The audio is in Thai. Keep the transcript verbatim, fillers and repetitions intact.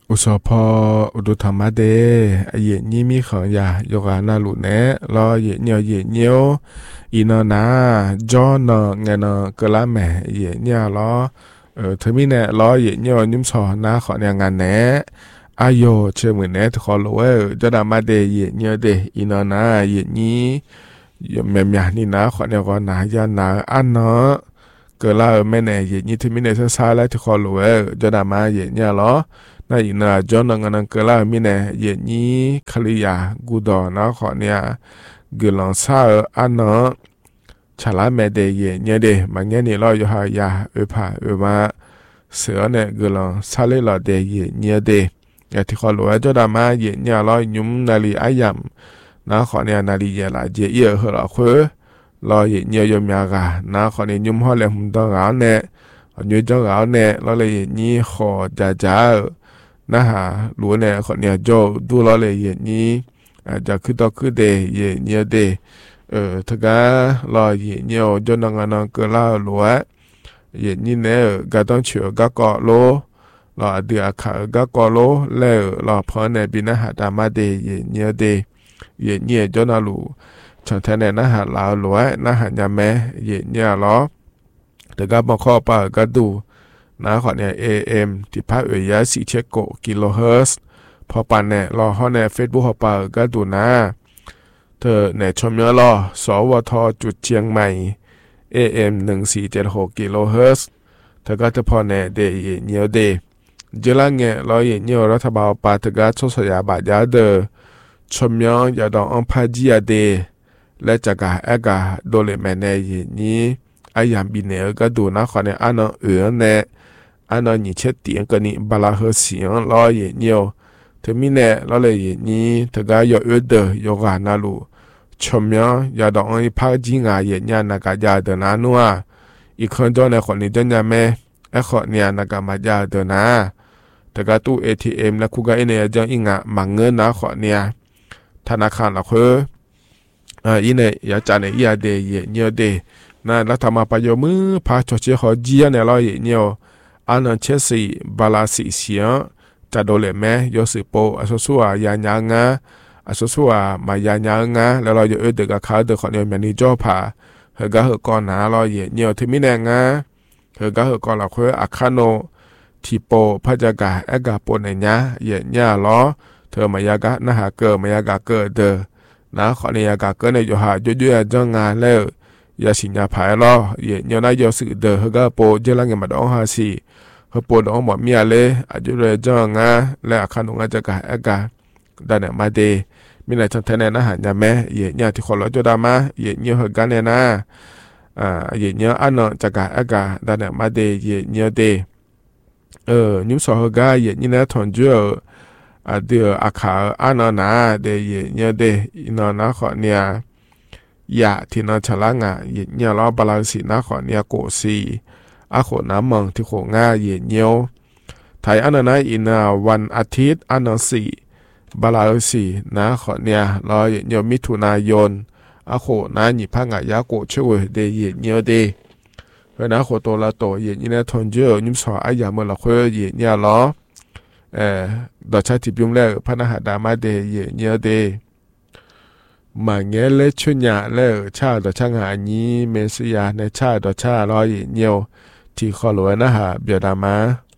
อุสพออุดุธรรมะเดเยนี่มีขอยาโยกานาลุเนรอเยเนียวเยเนียวอีนอนาจอนอเงนอกละแม่เยเนียรอเออเธอมีเนรอเยเนียวนิมสอนาขอเนี่ยงานเนอายโยเชื่อมือเนทขอรู้ว่าจะดามาเดเยเนียวเดอีนอนาเยนี่แม่ยานี่นะขอเนี่ยก็นายานาอันเนาะเกิดละแม่เนเยนี่เธอมีเนซาซาแล้วที่ขอรู้ว่าจะดามาเยเนียรอ那伊那叫那个那个啦，米呢也你克里亚古道那好呢，格朗萨尔安那，查拉麦的也你的，嘛你你老有哈呀，二怕二嘛，蛇呢格朗萨里老的也你的，也提好罗叫他妈也你老用那里哎呀，那好呢那里也来接也和了会，老也你有咩个，那好呢用好了很多人呢，你这人呢，老嘞你好家家。นะฮะรู้เนี่ยคนเนี่ยโจดูล้อเลยอย่างนี้อาจจะคือต่อคือเดย์อย่างเนี้ยเดย์เออถ้าก็รออย่างเนี้ยจนงานก็ล่าลัวอย่างนี้เนี่ยก็ต้องเชื่อก็เกาะโลรอเดือดขาก็เกาะโลแล้วรอพอเนี่ยบินนะฮะตามมาเดย์อย่างเนี้ยเดย์อย่างเนี้ยจนรู้ฉันแทนเนี่ยนะฮะลาลัวนะฮะยามแม่อย่างเนี้ยล้อแต่ก็บางข้อปาก็ดูนะขอเนี่ย เอ เอ็ม ที่พักเอยสี่เชโกกิโลเฮิรตซ์พอปันเนี่ยรอเขาเนี่ย Facebook เขาปาก็ดูนะเธอเนี่ยชมเยอะรอสวทจุดเชียงใหม่ เอ เอ็ม หนึ่งสี่เจ็ดหกกิโลเฮิรตซ์เธอก็จะพอเนี่ยเดย์เนียวเดย์เจลังเนี่ยรอเนียวรัฐบาลปาเธอก็ชดสยาบาดยาเดอชมยองยาดองอัมพาจียเดและจากการเอกาโดเลแมเนยนี้ไอ้ยามบินเนี่ยก็ดูนะขอเนี่ยอันนั้นเอือเนี่ยอันนั้น你切点个你巴拉和行老爷牛，他们呢老来爷你他个要有的要干那路，出面要到我一拍金啊爷伢那个家的那路啊，一看到那可能真的没，哎可能那个嘛家的那，他个ตู้ เอ ที เอ็ม 那库个呢叫应啊忙เงิน那可能，ธนาคารละคืออ่าอีเนี่ยอยากจะเนี่ยอยากเดย์เยเนียวเดย์นั่นแล้วทำมาไปยมือพาชดเชยขอเจียเนี่ยเราเยเนียวอันนั้นเช่นสิบาลาสิเสียจะโดนเลยแม่ยศโปอสุสัวยาญางาอสุสัวมายาญางาแล้วเราจะเออเด็กกับเขาเด็กคนเดียวมันนี่จ่อผ่าเฮก็เฮก่อนหนาเราเยเนียวที่มีแรงงาเฮก็เฮก่อนเราคุยอาคาโนทีโปพัจกาเอกาปนเนี่ยเยเนียล้อเธอมายากะนะฮะเกิดมายากะเกิดเดอนะขอเนี่ยยากะเกิดในอยู่หายุ่ยๆจ้องงานแล้วยาสิญญาภายล้อเยเนียน่ายอสึเดอเฮก็โปเจลังเงมาดองหาสีเฮปวดออกหมดเมียเลยอายุเรจ้างงาและอาคารงานจะกะเอกาดันเนี่ยมาเดมีในชั้นแทนนะหันยาแม่เยเนี่ยที่คนเราจะดามาเยเนี่ยเฮกันเนี่ยนะอ่าเยเนี่ยอันนั้นจะกะเอกาดันเนี่ยมาเดเยเนี่ยเดเออนิมสอเฮกาเยเนี่ยนะทอนจูอ่าเดืออาคาอันนั้นนะเดเยเนี่ยเดอินนะขอเนี่ยยาที่นั่นฉลางอ่ะเยเนี่ยเราบาลานซ์นะขอเนี่ยโกซีอาโขน้ำมังที่โขง่าเย็นเยียวไทยอันนั้นอินาวันอาทิตย์อันนั้นสี่บาลาสี่นะขอเนี่ยรอเย็นเยียวมิถุนายนอาโขน้าหยิบพังอายาโกช่วยเดเย็นเยียวเดเพราะนะโขโตละโตเย็นยี่นะทนเจอยิ้มสออายาเมื่อละคุยเย็นเนี่ยล้อเอ่อดอกชาติพิมพ์แรกพระนหดามาเดเย็นเยียวเดมาเงี้ยเล็ชุนยาเล่ชาดอกช่างหานี้เมสยาในชาดอกชาล้อเย็นเยียวที่ขอหลวงนะฮะเบียดามา